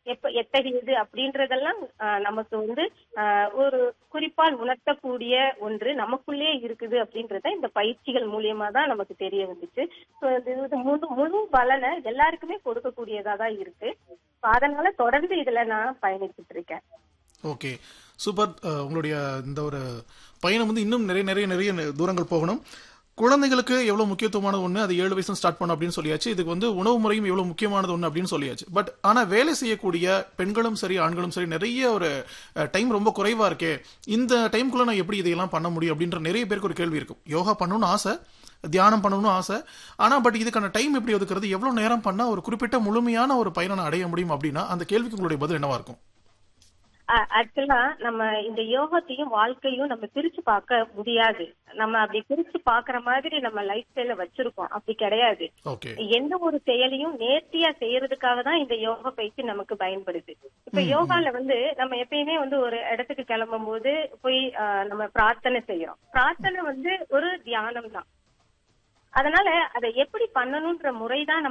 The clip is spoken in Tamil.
எத்தகையது அப்படின்றதெல்லாம் நமக்கு வந்து ஒரு குறிப்பால் உணர்த்தக்கூடிய ஒன்று நமக்குள்ளே இருக்குது அப்படின்றத இந்த பயிற்சிகள் மூலியமா தான் நமக்கு தெரிய வந்துச்சு. இது முழு பலனை எல்லாருக்குமே கொடுக்கக்கூடியதா தான் இருக்கு. அதனால தொடர்ந்து இதுல நான் பயணிச்சுட்டு இருக்கேன். Okay, super. உங்களுடைய இந்த ஒரு பயணம் வந்து இன்னும் நிறைய நிறைய நிறைய தூரங்கள் போகணும். குழந்தைகளுக்கு எவ்வளவு முக்கியத்துவமானது ஒண்ணு, அது 7 வயசுல ஸ்டார்ட் பண்ணும் அப்படின்னு சொல்லியாச்சு. இதுக்கு வந்து உணவு முறையும் எவ்வளவு முக்கியமானது ஒண்ணு அப்படின்னு சொல்லியாச்சு. பட் ஆனா வேலை செய்யக்கூடிய பெண்களும் சரி ஆண்களும் சரி நிறைய ஒரு டைம் ரொம்ப குறைவா இருக்கே, இந்த டைம்குள்ள நான் எப்படி இதையெல்லாம் பண்ண முடியும் அப்படின்ற நிறைய பேருக்கு ஒரு கேள்வி இருக்கும். யோகா பண்ணணும்னு ஆசை, தியானம் பண்ணணும்னு ஆசை, ஆனா பட் இதுக்கான டைம் எப்படி ஒதுக்குறது, எவ்வளவு நேரம் பண்ணா ஒரு குறிப்பிட்ட முழுமையான ஒரு பயனை அடைய முடியும் அப்படின்னா அந்த கேள்விக்கு உங்களுடைய பதில் என்னவா இருக்கும்? ஆக்சுவலா நம்ம இந்த யோகத்தையும் வாழ்க்கையும் நம்ம பிரிச்சு பார்க்க முடியாது. நம்ம அப்படி பிரிச்சு பாக்குற மாதிரி நம்ம லைஃப் ஸ்டைல வச்சிருக்கோம், அப்படி கிடையாது. எந்த ஒரு செயலையும் நேர்த்தியா செய்யறதுக்காக தான் இந்த யோகா பயிற்சி நமக்கு பயன்படுது. இப்ப யோகால வந்து நம்ம எப்பயுமே வந்து ஒரு இடத்துக்கு கிளம்பும் போது போய் நம்ம பிரார்த்தனை செய்யறோம். பிரார்த்தனை வந்து ஒரு தியானம் தான். அதனால அதை எப்படி பண்ணணும்ன்ற முறைதான்